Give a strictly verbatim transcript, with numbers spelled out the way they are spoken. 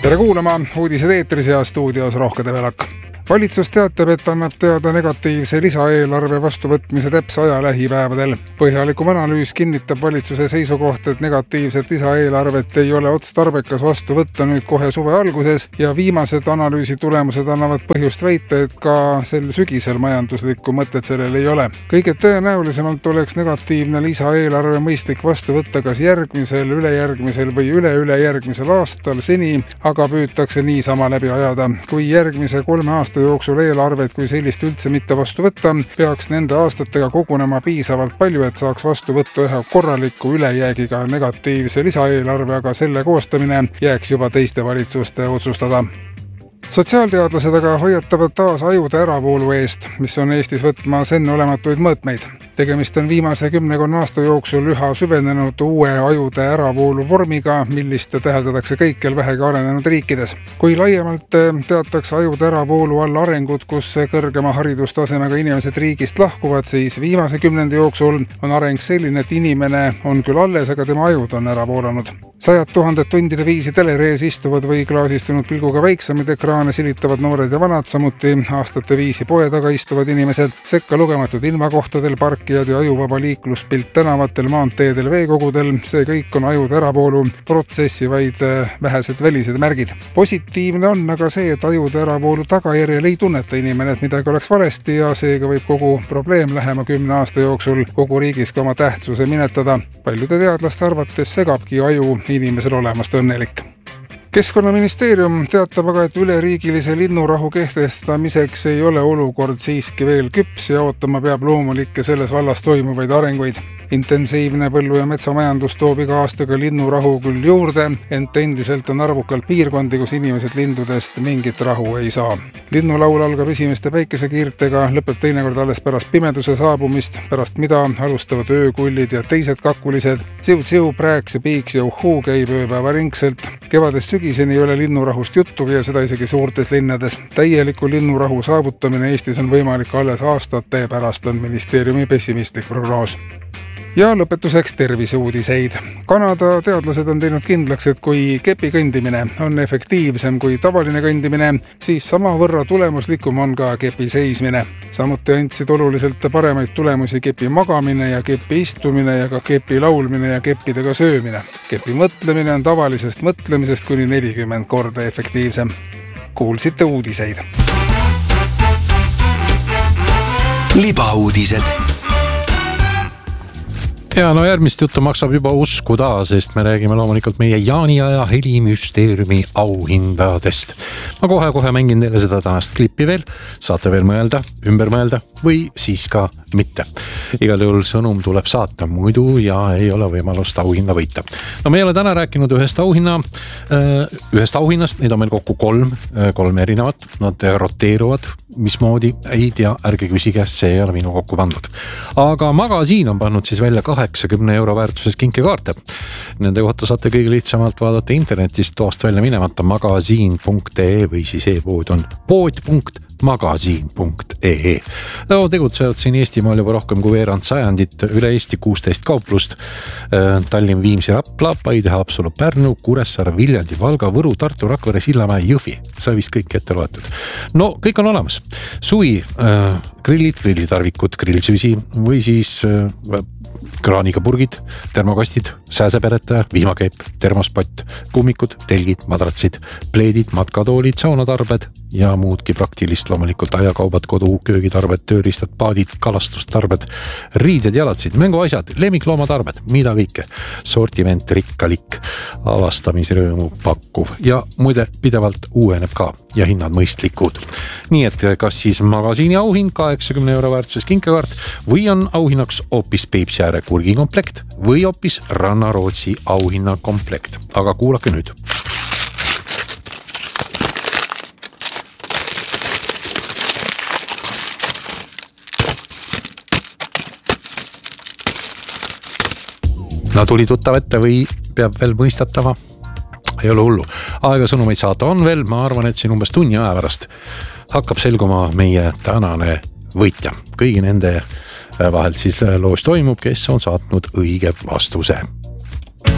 Tere kuulama, uudised eetris ja stuudios Rohke Develak. Valitsus teatab, et annab teada negatiivse lisaeelarve vastuvõtmise täpse aja lähipäevadel. Põhjalikum analüüs kinnitab valitsuse seisukoht, et negatiivset lisaeelarvet ei ole otstarbekas vastu võtta nüüd kohe suve alguses ja viimased analüüsi tulemused annavad põhjust väita, et ka sel sügisel majanduslikku mõtet sellel ei ole. Kõige tõenäolisemalt oleks negatiivne lisaeelarve mõistlik vastu võtta kas järgmisel, ülejärgmisel või üle-ülejärgmisel aastal seni, aga püütakse niisama läbi ajada. Kui järgmise kolme aasta jooksul eelarvet kui sellist üldse mitte vastu võtta, peaks nende aastatega kogunema piisavalt palju, et saaks vastu võtta ühe korraliku ülejäägiga negatiivse lisaeelarve, aga selle koostamine jääks juba teiste valitsuste otsustada. Sotsiaalteadlased aga hoiatavad taas ajude äravoolu eest, mis on Eestis võtmas enneolematuid mõõtmeid. Tegemist on viimase kümnekonna aasta jooksul üha süvenenud uue ajude äravoolu vormiga, millist täheldatakse kõikjal vähegi arenenud riikides. Kui laiemalt teatakse ajude äravoolu all arengud, kus kõrgema haridustasemega inimesed riigist lahkuvad, siis viimase kümnendi jooksul on areng selline, et inimene on küll alles, aga tema ajud on ära voolanud. Sajad tuhanded tundide viisi telerees istuvad või klaasistunud pilguga väiksemad ekraane silitavad noored ja vanad, samuti aastate viisi poe taga istuvad inimesed, sekka lugematud ilmakohtadel, parkijad ja ajuvaba liikluspilt tänavatel, maanteedel, veekogudel. See kõik on ajude äravoolu protsessi vaid vähesed välised märgid. Positiivne on aga see, et ajude äravoolu tagajärjel ei tunneta inimene, et midagi oleks valesti ja seega võib kogu probleem lähema kümne aasta jooksul kogu riigis ka oma tähtsuse minetada. Paljude teadlaste arvates segabki aju inimesel olemast õnnelik. Keskkonnaministeerium teatab aga, et üleriigilise linnurahu kehtestamiseks ei ole olukord siiski veel küps ja ootama peab loomulikke selles vallas toimuvaid arenguid. Intensiivne põllu- ja metsamajandus toob iga aastaga linnurahu küll juurde, ent endiselt on arvukalt piirkondi, kus inimesed lindudest mingit rahu ei saa. Linnulaul algab esimeste päikesekiirtega, lõpeb teinekord alles pärast pimeduse saabumist, pärast mida alustavad öökullid ja teised kakkulised. Tsiu-tsiu, prääks ja piiks ja uhuu käib ööpäeva ringselt. Kevadest sügiseni ei ole linnurahust juttugi ja seda isegi suurtes linnades. Täieliku linnurahu saavutamine Eestis on võimalik alles aastate pärast, on ministeeriumi pessimistlik prognoos. Ja lõpetuseks terviseuudiseid. Kanada teadlased on teinud kindlaks, et kui kepi kõndimine on efektiivsem kui tavaline kõndimine, siis sama võrra tulemuslikum on ka kepi seismine. Samuti andsid oluliselt paremaid tulemusi kepi magamine ja kepi istumine ja ka kepi laulmine ja keppidega söömine. Kepi mõtlemine on tavalisest mõtlemisest kuni nelikümmend korda efektiivsem. Kuulsite uudiseid. Libauudised. Ja no järgmist juttu maksab juba uskuda, sest me räägime loomulikult meie jaaniaja helimüsteeriumi auhindadest. Ma kohe-kohe mängin teile seda tänast klippi veel, saate veel mõelda, ümber mõelda või siis ka mitte. Igal juhul sõnum tuleb saata muidu ja ei ole võimalust auhinda võita. No me ei ole täna rääkinud ühest auhinna, ühest auhinnast, neid on meil kokku kolm, kolm erinevat, nad roteeruvad, mismoodi ei tea, ärge küsige, see ei ole minu kokku pandud. Aga magasiin on pannud siis välja kaheksakümne euro väärtuses kinkekaarte. Nende kohta saate kõige lihtsamalt vaadata internetist toast välja minemata magasiin punkt ee või siis e-pood on pood punkt magasiin punkt ee. No, tegutsevad siin Eestimaal juba rohkem kui veerand sajandit, üle Eesti kuusteist kauplust, Tallinn, Viimsi, Rapla, Paide, Haapsalu, Pärnu, Kuressaare, Viljandi, Valga, Võru, Tartu, Rakvere, Sillamäe, Jõhvi. Sai vist kõik ette loetud. No, kõik on olemas. Suvi, äh, grillid, grillitarvikud, grillsüsi või siis äh, kraaniga purgid, termokastid, sääseperetaja, vihmakeep, termospott, kummikud, telgid, madratsid, pleedid, matkatoolid, saunatarbed ja muudki praktilist loomulikult ajakaubad, kodu, köögitarbed, tööriistad, paadid, kalastustarbed, riided, jalatsid, mänguasjad, lemmikloomatarbed, mida kõike. Sortiment rikkalik, avastamisrõõmu pakkuv ja muide pidevalt uueneb ka ja hinnad mõistlikud. Nii et kas siis magasiini auhind kaheksakümne euro väärtuses kinkekaart või on auhinnaks hoopis Peipsi ääre kurgikomplekt või hoopis Rannarootsi auhinna komplekt. Aga kuulake nüüd. No tuli tuttav ette või peab veel mõistatama? Ei ole hullu. Aega sõnumeid saata on veel, ma arvan, et siin umbes tunni aja pärast hakkab selguma meie tänane võitja. Kõigi nende vahelt siis loos toimub, kes on saatnud õige vastuse.